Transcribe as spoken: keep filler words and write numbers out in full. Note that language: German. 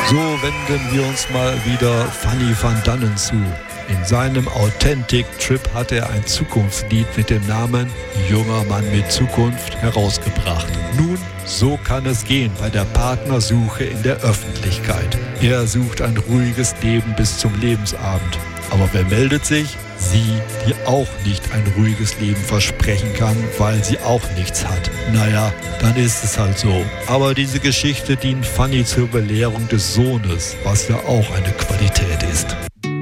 So wenden wir uns mal wieder Fanny van Dannen zu. In seinem Authentic Trip hat er ein Zukunftslied mit dem Namen Junger Mann mit Zukunft herausgebracht. Nun, so kann es gehen bei der Partnersuche in der Öffentlichkeit. Er sucht ein ruhiges Leben bis zum Lebensabend. Aber wer meldet sich? Sie, die auch nicht ein ruhiges Leben versprechen kann, weil sie auch nichts hat. Naja, dann ist es halt so. Aber diese Geschichte dient Fanny zur Belehrung des Sohnes, was ja auch eine Qualität ist.